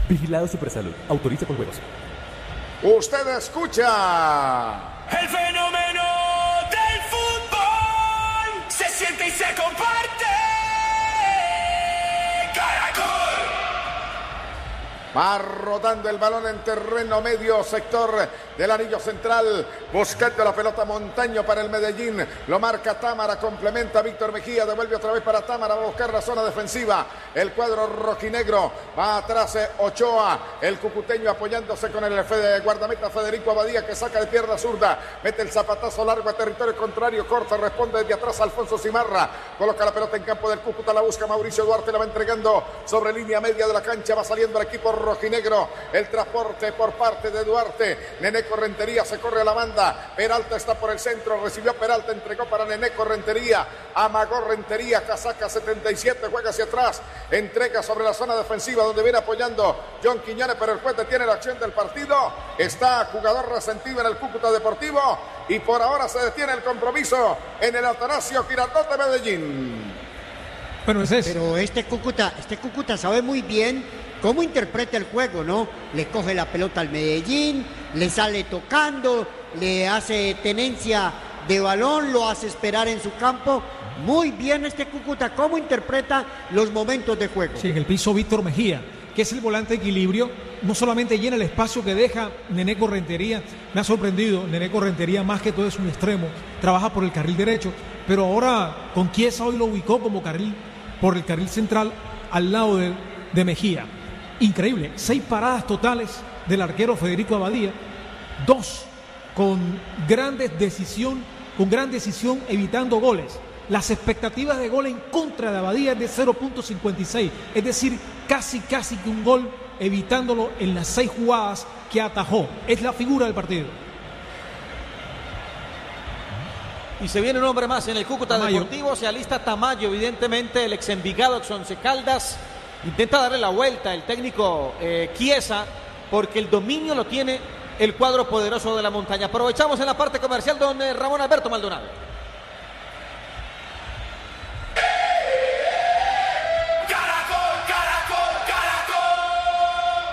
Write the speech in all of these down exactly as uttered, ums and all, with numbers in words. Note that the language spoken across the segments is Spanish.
Vigilado Supersalud. Autoriza con juegos. Usted escucha el fenómeno del fútbol. Se siente y se comparte. Caracol. Va rodando el balón en terreno medio, sector del anillo central, buscando la pelota Montaño para el Medellín, lo marca Támara, complementa Víctor Mejía, devuelve otra vez para Támara, va a buscar la zona defensiva, el cuadro rojinegro, va atrás Ochoa, el cucuteño apoyándose con el Fede, guardameta Federico Abadía, que saca de pierna zurda, mete el zapatazo largo a territorio contrario, corta, responde desde atrás Alfonso Cimarra, coloca la pelota en campo del Cúcuta, la busca Mauricio Duarte, la va entregando sobre línea media de la cancha, va saliendo el equipo rojinegro, el transporte por parte de Duarte, Nené Rentería se corre a la banda, Peralta está por el centro, recibió Peralta, entregó para Nené Rentería, amagó Rentería, casaca setenta y siete, juega hacia atrás, entrega sobre la zona defensiva donde viene apoyando John Quiñones, pero el juez detiene la acción del partido, está jugador resentido en el Cúcuta Deportivo y por ahora se detiene el compromiso en el Atanasio Girardot de Medellín. Bueno, ese es. Pero este Cúcuta, este Cúcuta sabe muy bien cómo interpreta el juego, ¿no? Le coge la pelota al Medellín, le sale tocando, le hace tenencia de balón, lo hace esperar en su campo. Muy bien este Cúcuta, cómo interpreta los momentos de juego. Sí, en el piso Víctor Mejía, que es el volante de equilibrio, no solamente llena el espacio que deja Nené Rentería, me ha sorprendido, Nené Rentería más que todo es un extremo, trabaja por el carril derecho, pero ahora con Chiesa hoy lo ubicó como carril, por el carril central, al lado de, de Mejía. Increíble, seis paradas totales del arquero Federico Abadía, dos con gran decisión, con gran decisión evitando goles. Las expectativas de gol en contra de Abadía es de cero punto cincuenta y seis, es decir, casi casi que un gol evitándolo en las seis jugadas que atajó. Es la figura del partido. Y se viene un hombre más en el Cúcuta Tamayo. Deportivo, se alista Tamayo, evidentemente el ex Envigado, ex Once Caldas. Intenta darle la vuelta el técnico eh, Chiesa, porque el dominio lo tiene el cuadro poderoso de la montaña. Aprovechamos en la parte comercial don eh, Ramón Alberto Maldonado. Caracol, Caracol, Caracol.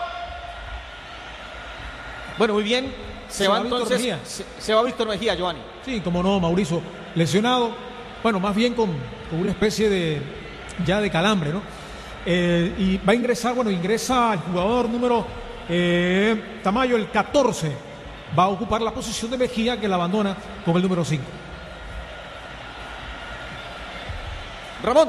Bueno, muy bien. Se, Se va, va Víctor entonces, Mejía. se, se va Víctor Mejía, Giovanni. Sí, como no, Mauricio, lesionado, bueno, más bien con, con una especie de, ya de calambre, ¿no? Eh, y va a ingresar, bueno, ingresa el jugador número eh, Tamayo, el catorce, va a ocupar la posición de Mejía, que la abandona con el número cinco. Ramón.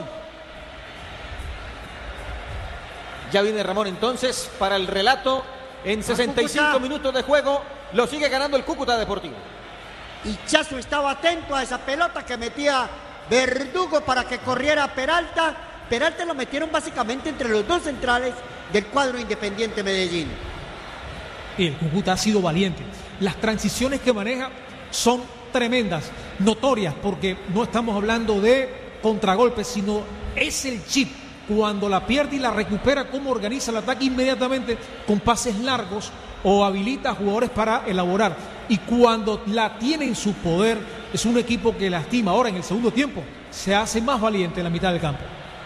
Ya viene Ramón entonces para el relato. En sesenta y cinco minutos de juego lo sigue ganando el Cúcuta Deportivo. Y Chazo estaba atento a esa pelota que metía Verdugo para que corriera Peralta. Peralta lo metieron básicamente entre los dos centrales del cuadro Independiente Medellín. Y el Cúcuta ha sido valiente. Las transiciones que maneja son tremendas, notorias, porque no estamos hablando de contragolpes, sino es el chip. Cuando la pierde y la recupera, cómo organiza el ataque inmediatamente con pases largos o habilita a jugadores para elaborar. Y cuando la tiene en su poder, es un equipo que lastima. Ahora, en el segundo tiempo, se hace más valiente en la mitad del campo.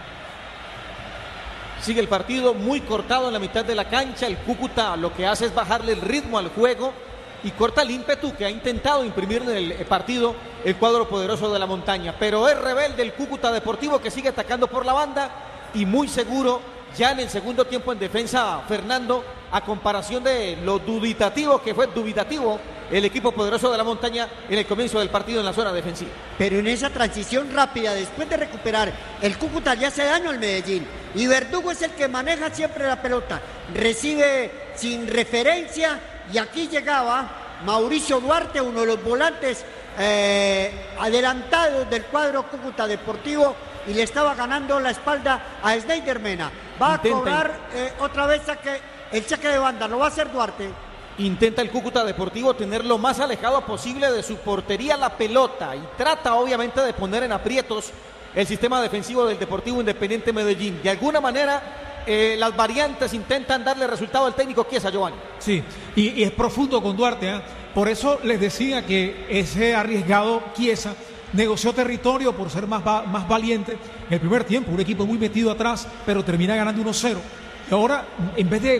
Sigue el partido muy cortado en la mitad de la cancha. El Cúcuta lo que hace es bajarle el ritmo al juego y corta el ímpetu que ha intentado imprimir en el partido el cuadro poderoso de la montaña. Pero es rebelde el Cúcuta Deportivo, que sigue atacando por la banda y muy seguro ya en el segundo tiempo en defensa, Fernando, a comparación de lo dubitativo que fue dubitativo el equipo poderoso de la montaña en el comienzo del partido en la zona defensiva. Pero en esa transición rápida, después de recuperar, el Cúcuta le hace daño al Medellín. Y Verdugo es el que maneja siempre la pelota. Recibe sin referencia y aquí llegaba Mauricio Duarte, uno de los volantes eh, adelantados del cuadro Cúcuta Deportivo, y le estaba ganando la espalda a Snyder Mena. Va Intenta. a cobrar eh, otra vez saque, el saque de banda, lo va a hacer Duarte. Intenta el Cúcuta Deportivo tener lo más alejado posible de su portería la pelota y trata obviamente de poner en aprietos el sistema defensivo del Deportivo Independiente Medellín. De alguna manera eh, las variantes intentan darle resultado al técnico Chiesa, Giovanni. Sí, y, y es profundo con Duarte, ¿eh? Por eso les decía que ese arriesgado Chiesa negoció territorio por ser más, va, más valiente en el primer tiempo, un equipo muy metido atrás, pero termina ganando uno cero. Y ahora, en vez de